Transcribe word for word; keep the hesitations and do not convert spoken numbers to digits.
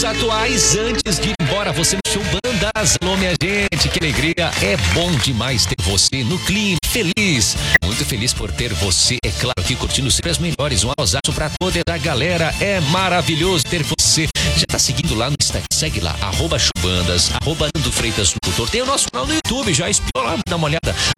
recadinhos atuais antes de ir embora. Você no show Bandas. Alô, minha gente, que alegria. É bom demais ter você no clima. Feliz, muito feliz por ter você, é claro, aqui curtindo sempre as melhores. Um abraço pra toda a galera. É maravilhoso ter você. Já tá seguindo lá no Instagram? Segue lá, arroba Chubandas, arroba Nando Freitas Locutor. Tem o nosso canal no YouTube, já espiou lá, dá uma olhada.